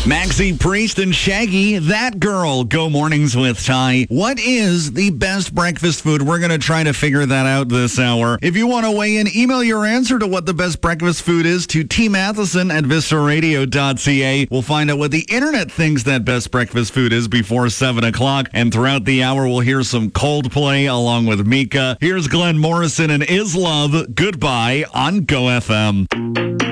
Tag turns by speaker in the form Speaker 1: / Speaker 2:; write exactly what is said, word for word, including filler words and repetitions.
Speaker 1: Maxi Priest and Shaggy, That Girl. Go mornings with Ty. What is the best breakfast food? We're going to try to figure that out this hour. If you want to weigh in, email your answer to what the best breakfast food is to T Matheson at vista radio dot c a. We'll find out what the internet thinks that best breakfast food is before seven o'clock. And throughout the hour, we'll hear some Coldplay along with Mika. Here's Glenn Morrison and Is Love. Goodbye on Go F M.